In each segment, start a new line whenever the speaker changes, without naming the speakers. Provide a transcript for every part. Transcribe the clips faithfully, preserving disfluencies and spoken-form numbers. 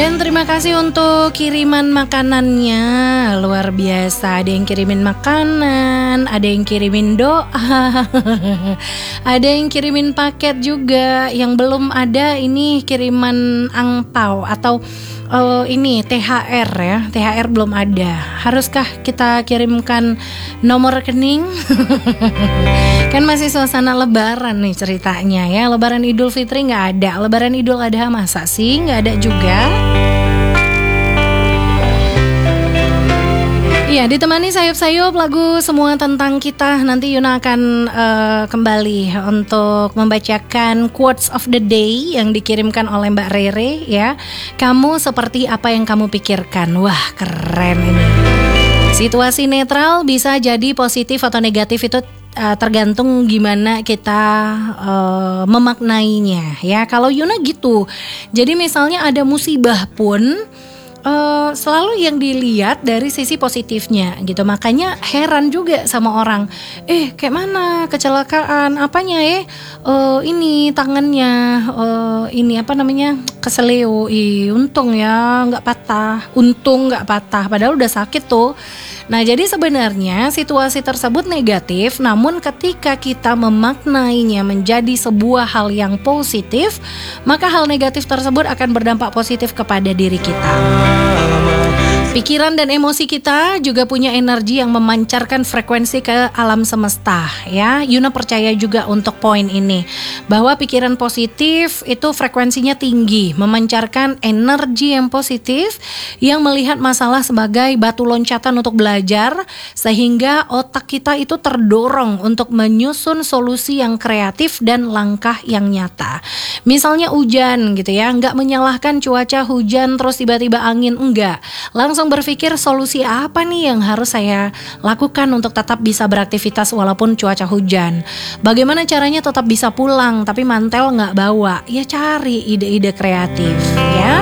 Dan terima kasih untuk kiriman makanannya. Luar biasa. Ada yang kirimin makanan, ada yang kirimin doa, ada yang kirimin paket juga. Yang belum ada ini kiriman angpau atau Uh, ini T H R ya. T H R belum ada. Haruskah kita kirimkan nomor rekening? Kan masih suasana lebaran nih ceritanya ya. Lebaran Idul Fitri gak ada. Lebaran Idul Adha masa sih gak ada juga. Iya, ditemani sayup-sayup lagu Semua Tentang Kita. Nanti Yuna akan uh, kembali untuk membacakan quotes of the day yang dikirimkan oleh Mbak Rere ya. Kamu seperti apa yang kamu pikirkan. Wah, keren ini. Situasi netral bisa jadi positif atau negatif, itu uh, tergantung gimana kita uh, memaknainya ya. Kalau Yuna gitu. Jadi misalnya ada musibah pun Uh, selalu yang dilihat dari sisi positifnya gitu. Makanya heran juga sama orang, eh kayak mana kecelakaan apanya ya, uh, ini tangannya uh, ini apa namanya keseleo, ih untung ya nggak patah, untung nggak patah, padahal udah sakit tuh. Nah, jadi sebenarnya situasi tersebut negatif, namun ketika kita memaknainya menjadi sebuah hal yang positif, maka hal negatif tersebut akan berdampak positif kepada diri kita. Pikiran dan emosi kita juga punya energi yang memancarkan frekuensi ke alam semesta ya. Yuna percaya juga untuk poin ini, bahwa pikiran positif itu frekuensinya tinggi, memancarkan energi yang positif yang melihat masalah sebagai batu loncatan untuk belajar, sehingga otak kita itu terdorong untuk menyusun solusi yang kreatif dan langkah yang nyata. Misalnya hujan gitu ya, nggak menyalahkan cuaca hujan terus tiba-tiba angin, enggak. Langsung berpikir solusi apa nih yang harus saya lakukan untuk tetap bisa beraktivitas walaupun cuaca hujan. Bagaimana caranya tetap bisa pulang tapi mantel nggak bawa? Ya cari ide-ide kreatif ya.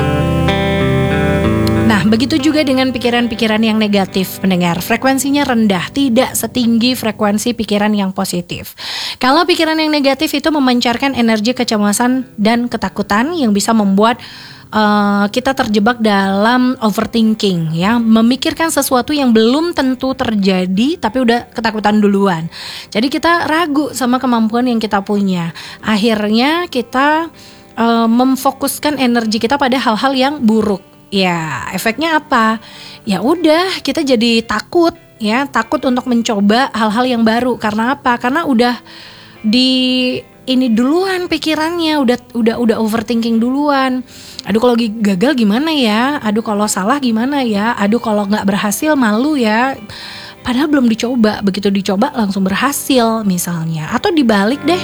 Nah, begitu juga dengan pikiran-pikiran yang negatif, pendengar. Frekuensinya rendah, tidak setinggi frekuensi pikiran yang positif. Kalau pikiran yang negatif itu memancarkan energi kecemasan dan ketakutan yang bisa membuat Uh, kita terjebak dalam overthinking ya, memikirkan sesuatu yang belum tentu terjadi tapi udah ketakutan duluan. Jadi kita ragu sama kemampuan yang kita punya. Akhirnya kita uh, memfokuskan energi kita pada hal-hal yang buruk. Ya, efeknya apa? Ya udah, kita jadi takut ya, takut untuk mencoba hal-hal yang baru. Karena apa? Karena udah di ini duluan pikirannya, udah udah udah overthinking duluan. Aduh kalau gagal gimana ya? Aduh kalau salah gimana ya? Aduh kalau nggak berhasil malu ya. Padahal belum dicoba, begitu dicoba langsung berhasil misalnya. Atau dibalik deh.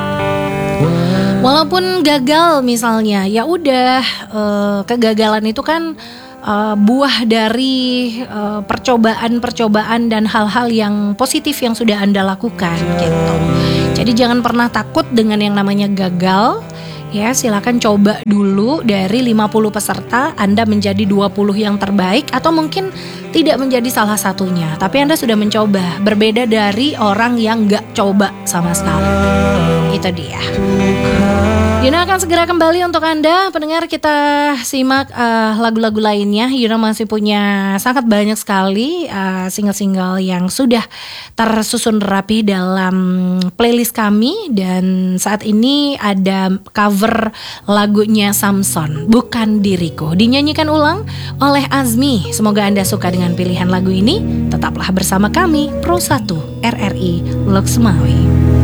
Walaupun gagal misalnya, ya udah eh, kegagalan itu kan Uh, buah dari uh, percobaan-percobaan dan hal-hal yang positif yang sudah Anda lakukan gitu. Jadi jangan pernah takut dengan yang namanya gagal. Ya, silakan coba dulu dari lima puluh peserta Anda menjadi dua puluh yang terbaik, atau mungkin tidak menjadi salah satunya. Tapi Anda sudah mencoba, berbeda dari orang yang gak coba sama sekali. Itu dia. Yuna akan segera kembali untuk Anda, pendengar. Kita simak uh, lagu-lagu lainnya. Yuna masih punya sangat banyak sekali uh, single-single yang sudah tersusun rapi dalam playlist kami. Dan saat ini ada cover lagunya Samson, Bukan Diriku, dinyanyikan ulang oleh Azmi. Semoga Anda suka dengan pilihan lagu ini. Tetaplah bersama kami Pro satu R R I Loksmawi.